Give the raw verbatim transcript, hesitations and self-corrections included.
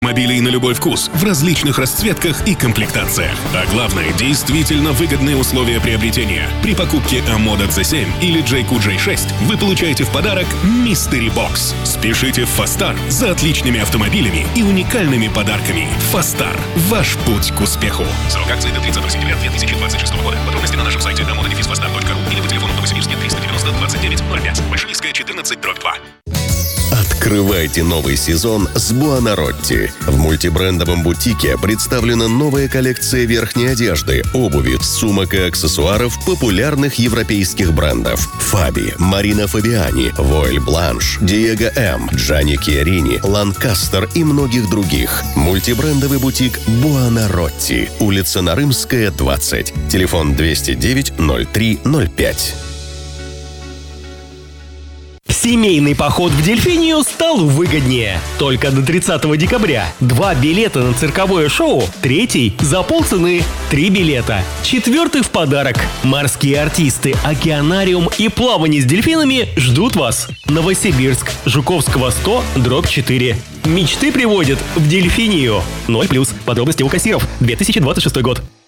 автомобилей на любой вкус в различных расцветках и комплектациях. А главное, действительно выгодные условия приобретения. При покупке Амода си семь или Джейку джей шесть вы получаете в подарок Mystery Box. Спешите в Фастар за отличными автомобилями и уникальными подарками. Фастар. Ваш путь к успеху. Срок акции до тридцатого сентября две тысячи двадцать шестого года. Подробности на нашем сайте амода дефис фастар точка ру или по телефону Новосибирске триста девяносто двадцать девять ноль пять. Большевистская, четырнадцать, дробь два. Открывайте новый сезон с Буонаротти. В мультибрендовом бутике представлена новая коллекция верхней одежды, обуви, сумок и аксессуаров популярных европейских брендов: Фаби, Марина Фабиани, Войль Бланш, Диего М, Джанни Chiarini, Ланкастер и многих других. Мультибрендовый бутик Буонаротти. Улица Нарымская, двадцать. Телефон двести девять ноль три ноль пять. Семейный поход в Дельфинию стал выгоднее. Только до тридцатого декабря. Два билета на цирковое шоу. Третий за полцены. Три билета. Четвертый в подарок. Морские артисты, океанариум и плавание с дельфинами ждут вас. Новосибирск. Жуковского сто, дробь четыре. Мечты приводят в Дельфинию. ноль плюс. Подробности у кассиров. две тысячи двадцать шестой год.